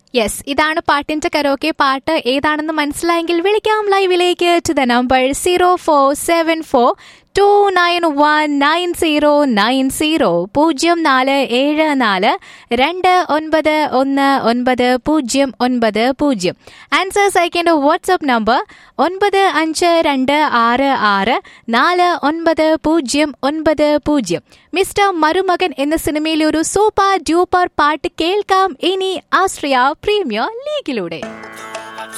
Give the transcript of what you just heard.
Yes, ഇതാണ് പാട്ടിന്റെ karaoke. പാട്ട് ഏതാണെന്ന് മനസ്സിലായെങ്കിൽ വിളിക്കാം ലൈവിലേക്ക് ടു ദ നമ്പർ 0471909090 0474291090. ആൻസേഴ്സ് അയക്കേണ്ട വാട്സ്ആപ്പ് നമ്പർ 9526649090. മിസ്റ്റർ മരുമകൻ എന്ന സിനിമയിലെ ഒരു സൂപ്പർ ഡ്യൂപ്പർ പാട്ട് കേൾക്കാം ഇനി ആശ്രയ പ്രീമിയർ ലീഗിലൂടെ.